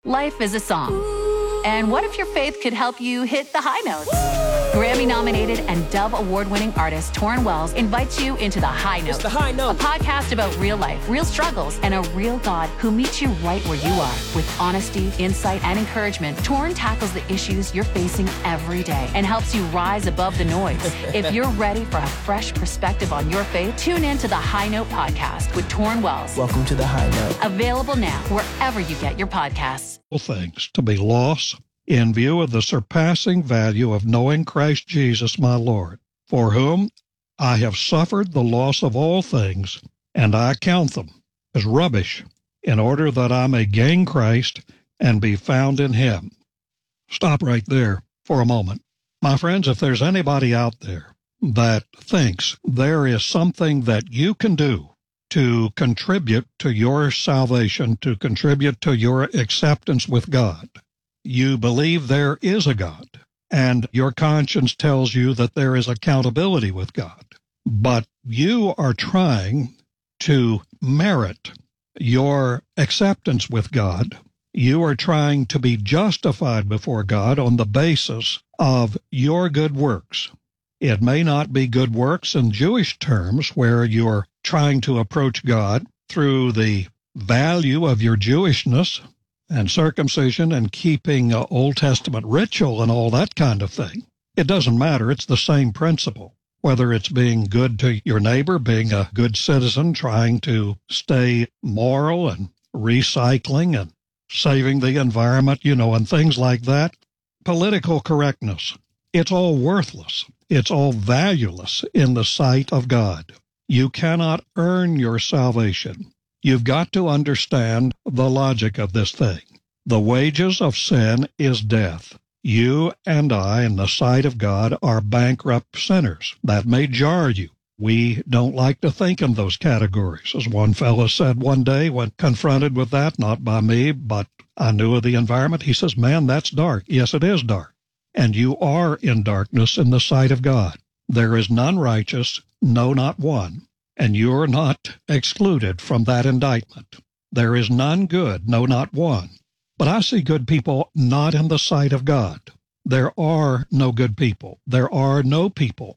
Life is a song. And what if your faith could help you hit the high notes? Grammy-nominated and Dove Award-winning artist Torrin Wells invites you into The High Note. It's The High Note. A podcast about real life, real struggles, and a real God who meets you right where you are. With honesty, insight, and encouragement, Torrin tackles the issues you're facing every day and helps you rise above the noise. If you're ready for a fresh perspective on your faith, tune in to The High Note podcast with Torrin Wells. Welcome to The High Note. Available now wherever you get your podcasts. Things to be lost in view of the surpassing value of knowing Christ Jesus my Lord, for whom I have suffered the loss of all things, and I count them as rubbish, in order that I may gain Christ and be found in him. Stop right there for a moment. My friends, if there's anybody out there that thinks there is something that you can do to contribute to your salvation, to contribute to your acceptance with God, you believe there is a God, and your conscience tells you that there is accountability with God, but you are trying to merit your acceptance with God. You are trying to be justified before God on the basis of your good works. It may not be good works in Jewish terms, where you're trying to approach God through the value of your Jewishness and circumcision and keeping Old Testament ritual and all that kind of thing. It doesn't matter. It's the same principle. Whether it's being good to your neighbor, being a good citizen, trying to stay moral and recycling and saving the environment, and things like that. Political correctness. It's all worthless. It's all valueless in the sight of God. You cannot earn your salvation. You've got to understand the logic of this thing. The wages of sin is death. You and I, in the sight of God, are bankrupt sinners. That may jar you. We don't like to think in those categories. As one fellow said one day when confronted with that, not by me, but I knew of the environment, he says, "Man, that's dark." Yes, it is dark. And you are in darkness in the sight of God. There is none righteous, no, not one. And you're not excluded from that indictment. There is none good, no, not one. But I see good people not in the sight of God. There are no good people. There are no people,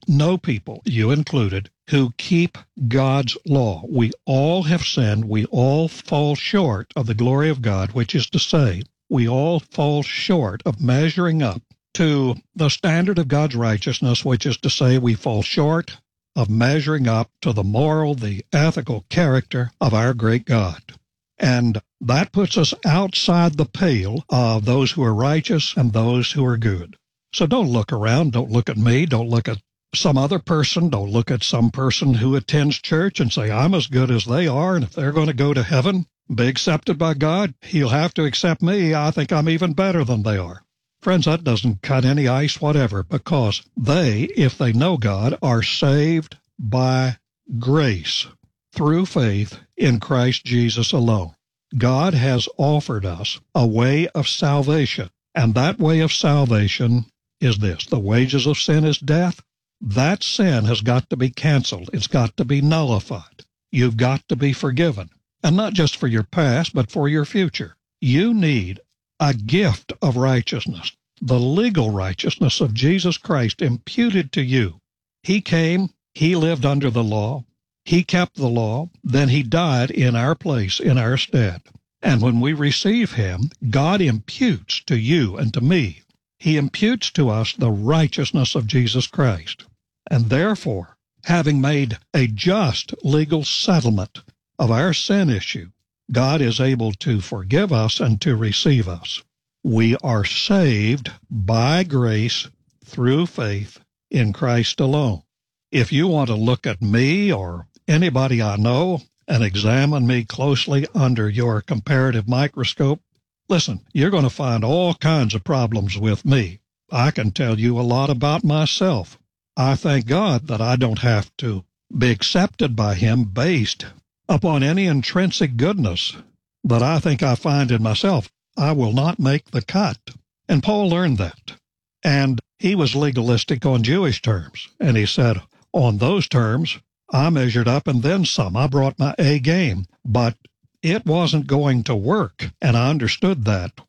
you included, who keep God's law. We all have sinned. We all fall short of the glory of God, which is to say, we all fall short of measuring up to the standard of God's righteousness, which is to say, we fall short of measuring up to the moral, the ethical character of our great God. And that puts us outside the pale of those who are righteous and those who are good. So don't look around. Don't look at me. Don't look at some other person. Don't look at some person who attends church and say, I'm as good as they are, and if they're going to go to heaven, be accepted by God, he'll have to accept me. I think I'm even better than they are. Friends, that doesn't cut any ice whatever, because they, if they know God, are saved by grace through faith in Christ Jesus alone. God has offered us a way of salvation, and that way of salvation is this. The wages of sin is death. That sin has got to be canceled. It's got to be nullified. You've got to be forgiven, and not just for your past, but for your future. You need a gift of righteousness, the legal righteousness of Jesus Christ imputed to you. He came, he lived under the law, he kept the law, then he died in our place, in our stead. And when we receive him, God imputes to you and to me, he imputes to us the righteousness of Jesus Christ. And therefore, having made a just legal settlement of our sin issue, God is able to forgive us and to receive us. We are saved by grace through faith in Christ alone. If you want to look at me or anybody I know and examine me closely under your comparative microscope, listen, you're going to find all kinds of problems with me. I can tell you a lot about myself. I thank God that I don't have to be accepted by him based upon any intrinsic goodness that I think I find in myself. I will not make the cut. And Paul learned that. And he was legalistic on Jewish terms. And he said, on those terms, I measured up and then some. I brought my A game. But it wasn't going to work. And I understood that